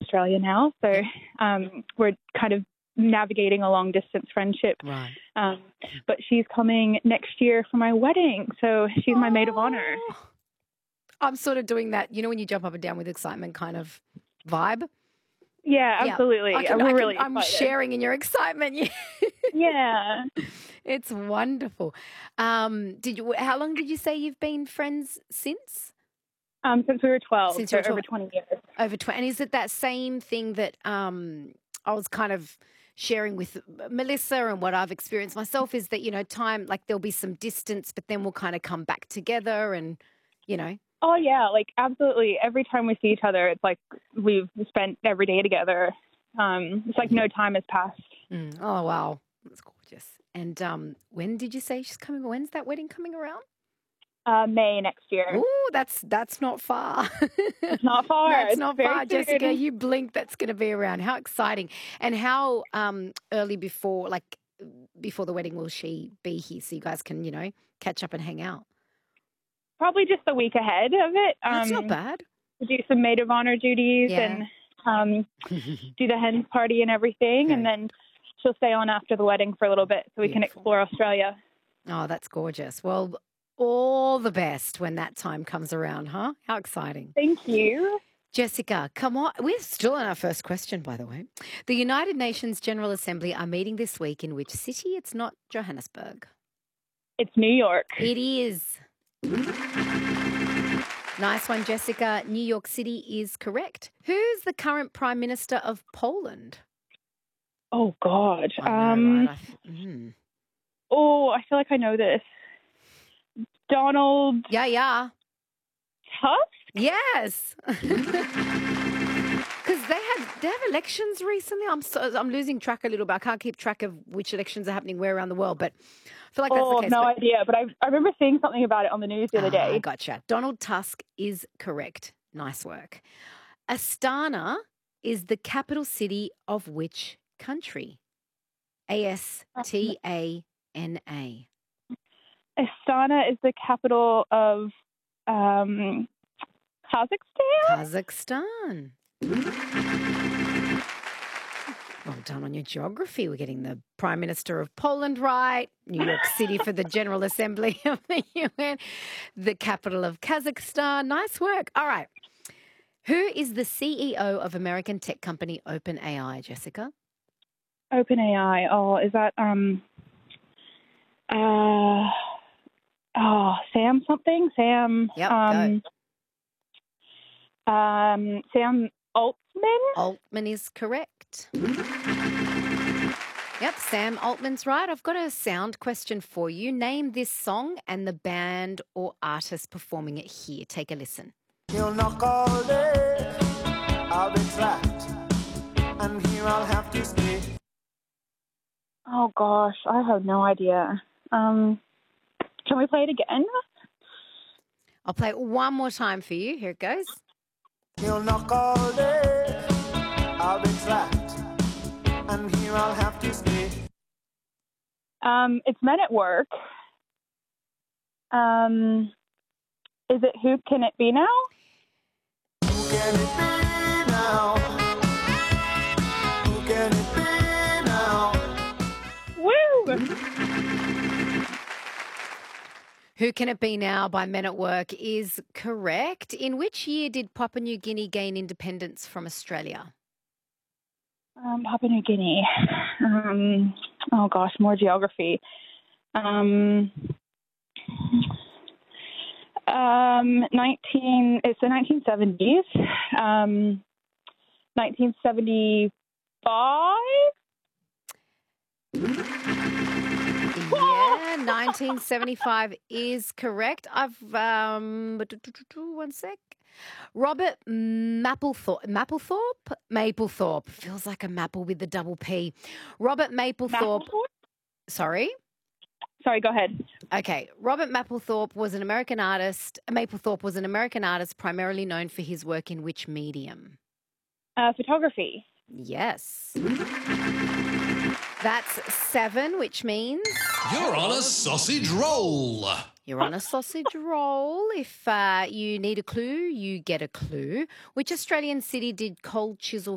Australia now. So we're kind of navigating a long-distance friendship. Right. But she's coming next year for my wedding. So she's my maid of honor. I'm sort of doing that, when you jump up and down with excitement kind of vibe. Yeah, absolutely. I'm sharing in your excitement. Yeah. It's wonderful. How long did you say you've been friends since? Since we were 12, Since so you were over 20 years. Over 20. And is it that same thing that I was kind of sharing with Melissa and what I've experienced myself is that, time, like there'll be some distance, but then we'll kind of come back together and. Oh, yeah, like absolutely. Every time we see each other, it's like we've spent every day together. It's like no time has passed. Oh, wow. That's gorgeous. And when did you say she's coming? When's that wedding coming around? May next year. Oh, that's not far. It's not far. That's not far. Soon. Jessica, you blink, that's going to be around. How exciting. And how early before the wedding will she be here so you guys can, catch up and hang out? Probably just the week ahead of it. That's not bad. Do some maid of honor duties and do the hen party and everything. And then she'll stay on after the wedding for a little bit so we can explore Australia. Oh, that's gorgeous. Well, all the best when that time comes around, huh? How exciting. Thank you. Jessica, come on. We're still on our first question, by the way. The United Nations General Assembly are meeting this week in which city? It's not Johannesburg. It's New York. It is. Nice one, Jessica. New York City is correct. Who's the current Prime Minister of Poland? Oh, God. I know, right? I feel like I know this. Donald. Yeah. Tusk? Yes. Because they have elections recently. I'm losing track a little bit. I can't keep track of which elections are happening where around the world, but I feel like that's the case. No idea. But I remember seeing something about it on the news the other day. Gotcha. Donald Tusk is correct. Nice work. Astana is the capital city of which country? Astana. Astana is the capital of Kazakhstan? Kazakhstan. Well done on your geography. We're getting the Prime Minister of Poland right, New York City for the General Assembly of the UN, the capital of Kazakhstan. Nice work. All right. Who is the CEO of American tech company OpenAI, Jessica? OpenAI. Oh, is that Sam something? Sam. Yep. Sam Altman? Altman is correct. Yep, Sam Altman's right. I've got a sound question for you. Name this song and the band or artist performing it here. Take a listen. You'll knock all day, I'll be trapped, and here I'll have to stay. Oh, gosh, I have no idea. Can we play it again? I'll play it one more time for you. Here it goes. You'll knock all day, I'll be trapped, and here I'll have to stay. It's Men at Work. Is it Who Can It Be Now? Who can it be now? Who can it be now? Woo! Who Can It Be Now by Men at Work is correct. In which year did Papua New Guinea gain independence from Australia? Papua New Guinea. Oh, gosh, more geography. It's the 1970s. 1975. Yeah, 1975 is correct. I've one sec. Robert Mapplethorpe feels like a maple with the double P. Robert Mapplethorpe. Sorry, go ahead. Okay, Robert Mapplethorpe was an American artist. Mapplethorpe was an American artist primarily known for his work in which medium? Photography. Yes. That's 7, which means... You're on a sausage roll. You're on a sausage roll. If you need a clue, you get a clue. Which Australian city did Cold Chisel